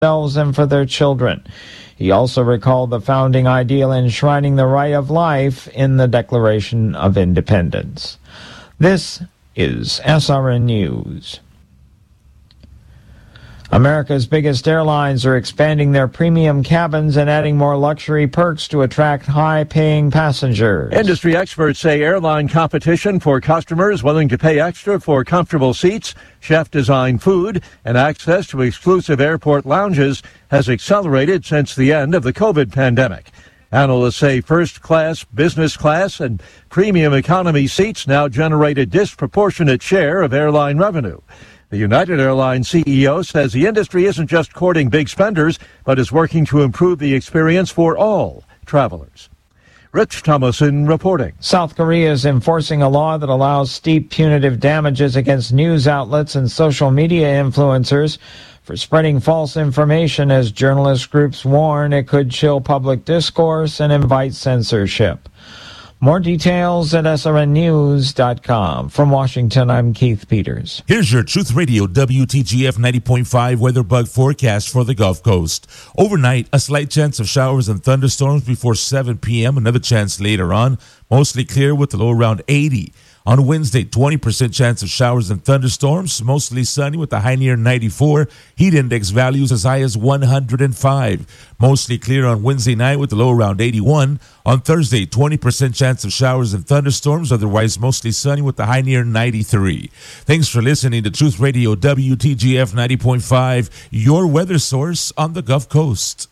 themselves and for their children. He also recalled the founding ideal enshrining the right of life in the Declaration of Independence. This is SRN News. America's biggest airlines are expanding their premium cabins and adding more luxury perks to attract high-paying passengers. Industry experts say airline competition for customers willing to pay extra for comfortable seats, chef-designed food, and access to exclusive airport lounges has accelerated since the end of the COVID pandemic. Analysts say first class, business class, and premium economy seats now generate a disproportionate share of airline revenue. The United Airlines CEO says the industry isn't just courting big spenders, but is working to improve the experience for all travelers. Rich Thomason reporting. South Korea is enforcing a law that allows steep punitive damages against news outlets and social media influencers for spreading false information, as journalist groups warn it could chill public discourse and invite censorship. More details at srnnews.com. From Washington, I'm Keith Peters. Here's your Truth Radio WTGF 90.5 weather bug forecast for the Gulf Coast. Overnight, a slight chance of showers and thunderstorms before 7 p.m. Another chance later on. Mostly clear with a low around 80. On Wednesday, 20% chance of showers and thunderstorms, mostly sunny with a high near 94. Heat index values as high as 105. Mostly clear on Wednesday night with a low around 81. On Thursday, 20% chance of showers and thunderstorms, otherwise mostly sunny with a high near 93. Thanks for listening to Truth Radio WTGF 90.5, your weather source on the Gulf Coast.